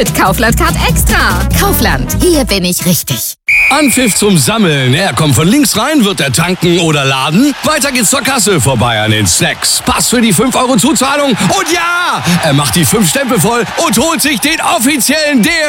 mit Kaufland Card Extra. Kaufland, hier bin ich richtig. Anpfiff zum Sammeln. Er kommt von links rein, wird er tanken oder laden. Weiter geht's zur Kasse, vorbei an den Snacks. Pass für die 5 € Zuzahlung. Und ja, er macht die 5 Stempel voll und holt sich den offiziellen